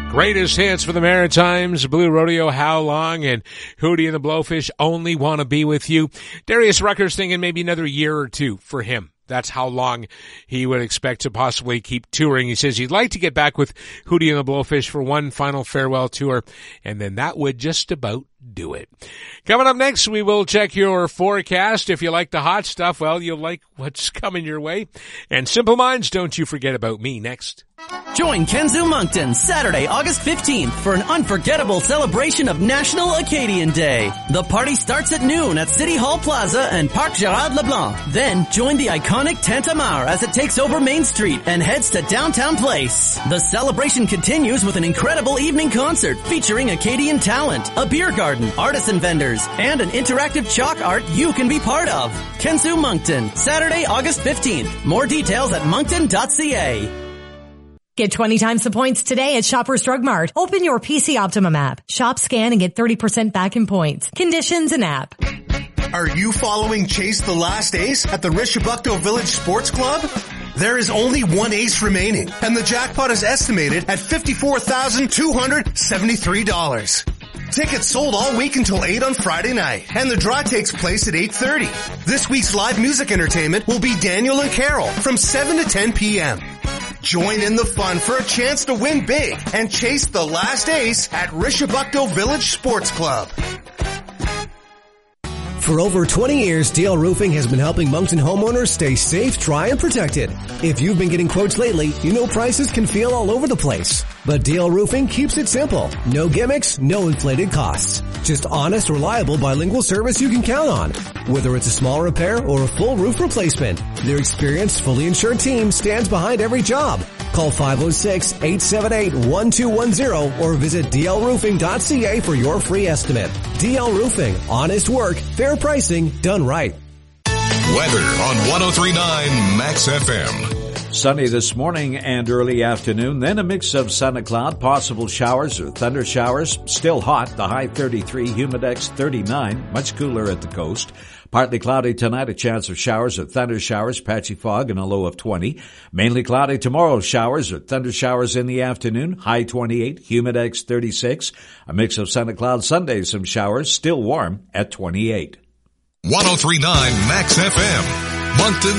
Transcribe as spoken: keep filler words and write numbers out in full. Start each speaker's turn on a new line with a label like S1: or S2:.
S1: Greatest hits for the Maritimes, Blue Rodeo, How Long, and Hootie and the Blowfish, Only Want to Be With You. Darius Rucker's thinking maybe another year or two for him. That's how long he would expect to possibly keep touring. He says he'd like to get back with Hootie and the Blowfish for one final farewell tour, and then that would just about do it. Coming up next, we will check your forecast. If you like the hot stuff, well, you'll like what's coming your way. And Simple Minds, don't you forget about me next.
S2: Join Kenzu Moncton Saturday, August fifteenth for an unforgettable celebration of National Acadian Day. The party starts at noon at City Hall Plaza and Parc Gerard Leblanc. Then join the iconic Tantamar as it takes over Main Street and heads to Downtown Place. The celebration continues with an incredible evening concert featuring Acadian talent, a beer garden, artisan vendors, and an interactive chalk art you can be part of. Kenzu Moncton, Saturday, August fifteenth. More details at moncton dot c a.
S3: Get twenty times the points today at Shoppers Drug Mart. Open your P C Optimum app. Shop, scan, and get thirty percent back in points. Conditions and app.
S4: Are you following Chase the Last Ace at the Rishabukto Village Sports Club? There is only one ace remaining, and the jackpot is estimated at fifty-four thousand two hundred seventy-three dollars. Tickets sold all week until eight on Friday night, and the draw takes place at eight thirty. This week's live music entertainment will be Daniel and Carol from seven to ten p.m. Join in the fun for a chance to win big and chase the last ace at Rishabukto Village Sports Club.
S5: For over twenty years, D L Roofing has been helping Moncton homeowners stay safe, dry, and protected. If you've been getting quotes lately, you know prices can feel all over the place. But D L Roofing keeps it simple. No gimmicks, no inflated costs. Just honest, reliable, bilingual service you can count on. Whether it's a small repair or a full roof replacement, their experienced, fully insured team stands behind every job. Call five oh six, eight seven eight, one two one zero or visit d l roofing dot c a for your free estimate. D L Roofing. Honest work, fair pricing, done right.
S6: Weather on one oh three point nine Max F M.
S7: Sunny this morning and early afternoon, then a mix of sun and cloud, possible showers or thunder showers. Still hot, the high thirty-three, humidex thirty-nine, much cooler at the coast. Partly cloudy tonight, a chance of showers or thunder showers, patchy fog and a low of twenty. Mainly cloudy tomorrow, showers or thunder showers in the afternoon, high twenty-eight, humidex thirty-six. A mix of sun and cloud Sunday, some showers, still warm at twenty-eight.
S6: one oh three point nine Max F M. Moncton